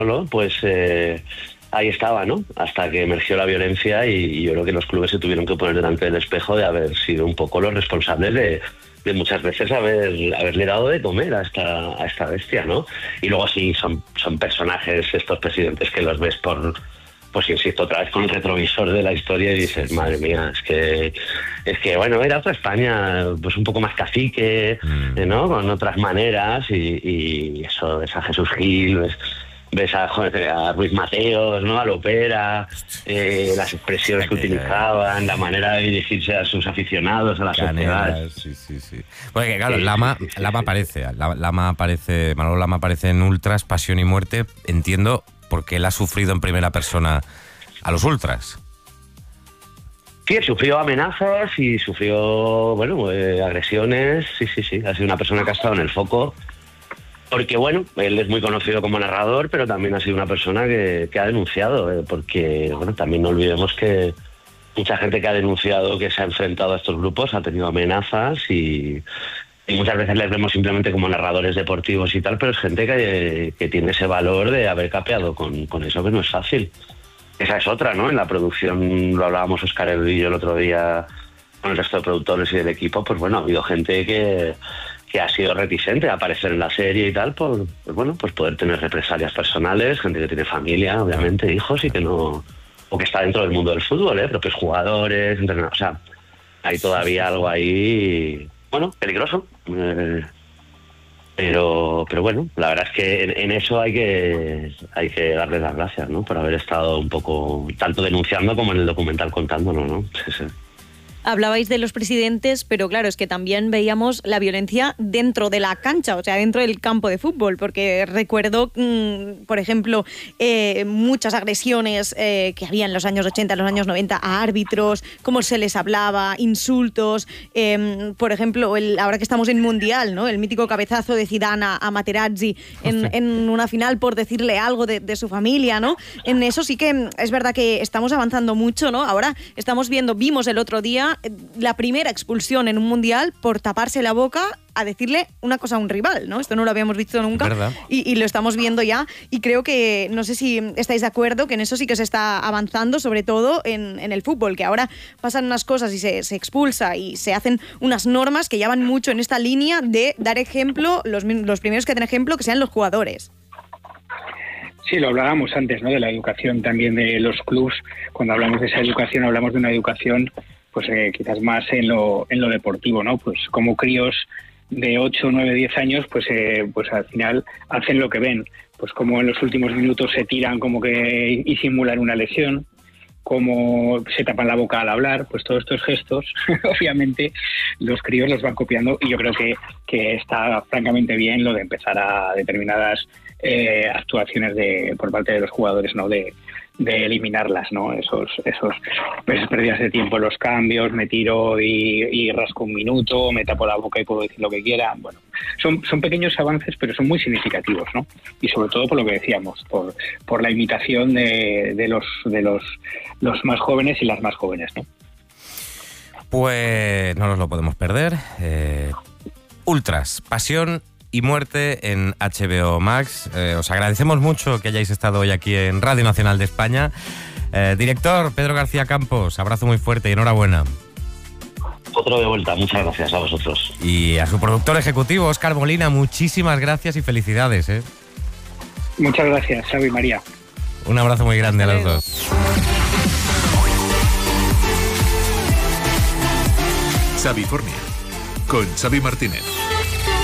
¿no? Pues ahí estaba, ¿no? Hasta que emergió la violencia y yo creo que los clubes se tuvieron que poner delante del espejo de haber sido un poco los responsables de muchas veces haberle dado de comer a esta bestia, ¿no? Y luego sí, son personajes estos presidentes que los ves pues insisto, otra vez con el retrovisor de la historia y dices, madre mía, es que bueno, era otra España, pues un poco más cacique, ¿no? Con otras maneras y eso, ves a Jesús Gil, ves a Ruiz Mateos, ¿no? A Lopera, las expresiones que utilizaban, la manera de dirigirse a sus aficionados, a la sociedad. Sí. Porque claro, Manolo Lama aparece en Ultras, Pasión y Muerte, entiendo, porque él ha sufrido en primera persona a los ultras. Sí, sufrió amenazas y sufrió, bueno, agresiones, sí. Ha sido una persona que ha estado en el foco. Porque, bueno, él es muy conocido como narrador, pero también ha sido una persona que ha denunciado, porque, bueno, también no olvidemos que mucha gente que ha denunciado, que se ha enfrentado a estos grupos, ha tenido amenazas y muchas veces les vemos simplemente como narradores deportivos y tal, pero es gente que tiene ese valor de haber capeado con eso, que no es fácil. Esa es otra, ¿no? En la producción, lo hablábamos Óscar y yo el otro día con el resto de productores y del equipo, pues bueno, ha habido gente que ha sido reticente a aparecer en la serie y tal, pues bueno, pues poder tener represalias personales, gente que tiene familia, obviamente, hijos, y que no, o que está dentro del mundo del fútbol, propios jugadores, entrenadores, o sea, hay todavía algo ahí, bueno, peligroso, pero bueno, la verdad es que en eso hay que darles las gracias, ¿no? Por haber estado un poco tanto denunciando como en el documental contándolo, ¿no? Sí. Hablabais de los presidentes, pero claro, es que también veíamos la violencia dentro de la cancha, o sea, dentro del campo de fútbol, porque recuerdo, por ejemplo, muchas agresiones que había en los años 80, en los años 90 a árbitros, cómo se les hablaba, insultos, por ejemplo, ahora que estamos en Mundial, ¿no? El mítico cabezazo de Zidane a Materazzi en una final por decirle algo de su familia, ¿no? En eso sí que es verdad que estamos avanzando mucho, ¿no? Ahora vimos el otro día la primera expulsión en un mundial por taparse la boca a decirle una cosa a un rival, ¿no? Esto no lo habíamos visto nunca y lo estamos viendo ya, y creo que, no sé si estáis de acuerdo, que en eso sí que se está avanzando, sobre todo en el fútbol, que ahora pasan unas cosas y se expulsa y se hacen unas normas que ya van mucho en esta línea de dar ejemplo, los primeros que den ejemplo que sean los jugadores. Sí, lo hablábamos antes, ¿no? De la educación también de los clubs. Cuando hablamos de esa educación, hablamos de una educación pues quizás más en lo deportivo, ¿no? Pues como críos de 8, 9, 10 años, pues al final hacen lo que ven. Pues como en los últimos minutos se tiran como que y simulan una lesión, como se tapan la boca al hablar, pues todos estos gestos, obviamente los críos los van copiando, y yo creo que está francamente bien lo de empezar a determinadas actuaciones por parte de los jugadores, ¿no? De eliminarlas, ¿no? Esas pérdidas de tiempo en los cambios, me tiro y rasco un minuto, me tapo la boca y puedo decir lo que quiera. Bueno, son pequeños avances, pero son muy significativos, ¿no? Y sobre todo por lo que decíamos, por la imitación de los más jóvenes y las más jóvenes, ¿no? Pues no nos lo podemos perder. Ultras, Pasión y Muerte en HBO Max. Os agradecemos mucho que hayáis estado hoy aquí en Radio Nacional de España. Director Pedro García Campos, abrazo muy fuerte y enhorabuena. Otro de vuelta, muchas gracias a vosotros. Y a su productor ejecutivo, Óscar Molina, muchísimas gracias y felicidades. Muchas gracias, Xavi y María. Un abrazo muy grande a los dos. Xavifornia, con Xavi Martínez.